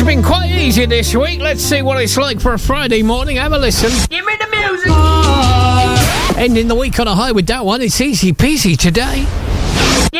It's been quite easy this week. Let's see what it's like for a Friday morning. Have a listen. Give me the music. Ending the week on a high with that one. It's easy peasy today. Give